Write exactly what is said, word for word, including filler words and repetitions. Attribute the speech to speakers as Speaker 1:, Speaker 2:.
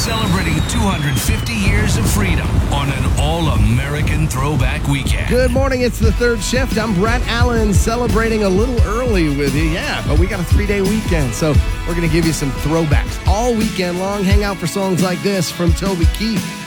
Speaker 1: celebrating two hundred fifty years of freedom on an all-American throwback weekend.
Speaker 2: Good morning, it's the third shift. I'm Brett Allen, celebrating a little early with you. Yeah, but we got a three-day weekend, so we're going to give you some throwbacks all weekend long. Hang out for songs like this from Toby Keith.